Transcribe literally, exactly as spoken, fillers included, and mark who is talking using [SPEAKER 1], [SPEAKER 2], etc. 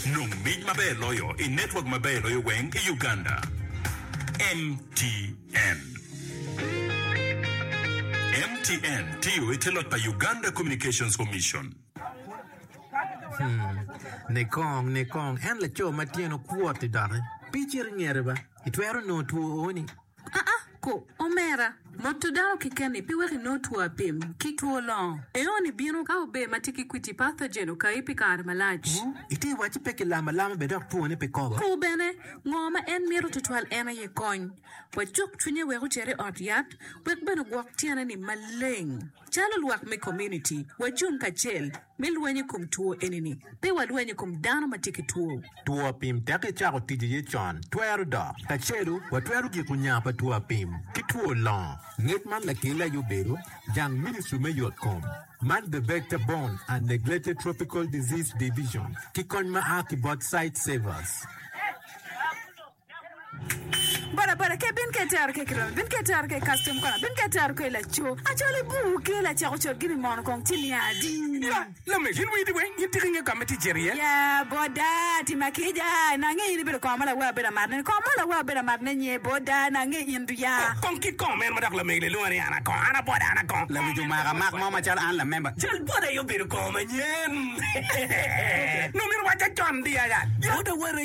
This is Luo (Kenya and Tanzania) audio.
[SPEAKER 1] Nung mij mabe loyo in network mabe loyo weng in Uganda. M T N. M T N tiyo itelot pa Uganda Communications Commission.
[SPEAKER 2] Hmm. Nekong, nekong, en le cho matieno kuote dare. Pichir nyereba. Itwero no tuo oni.
[SPEAKER 3] Ah ah, ko omera. Motodaro kikeni piweri no tuo pim. Kituo long. Eoni bino ka obe matiki kwiti pathogen ka ipikar malach.
[SPEAKER 2] Oh, iti wachi peke lama lama bedok tuo ne pekoba.
[SPEAKER 3] Ko bene, ngoma en miro tutwal ena ye kony. Wajok chunye weru chere otiat, wek beno guak tiana ni maleng. Chalo luak me community, wajun kachel, milwenye kum tuo enini. Pe walwenye kum dano matiki tuo.
[SPEAKER 2] Tuo pim teke chako tiji ye chan. Twero da. Kacheru, watwero kikunyapa tuo pim. Kituo long. Netman la kila yubero, jang ministry me yot kom. Man the vector borne and neglected tropical disease division. Kikon ma aki bot site savers.
[SPEAKER 4] Bara bara ke bin ke tar ke kran bin ke tar ke custom kona bin ke tar ke la cho achole bu ke la cha cho gini mon kon tinia di
[SPEAKER 5] la la me hin wi di wen yin tinga kamati jeria
[SPEAKER 4] ya boda ti makija na nge ni be ko mala wa be na marne ko mala wa be na marne nye boda na nge indu ya
[SPEAKER 5] kon ki kon men madak la me le lo ari ana kon ana boda ana kon
[SPEAKER 6] la wi ju ma mak mama chal an la member
[SPEAKER 5] chal boda yo be ko ma nyen no mir wa cha chon dia ya boda were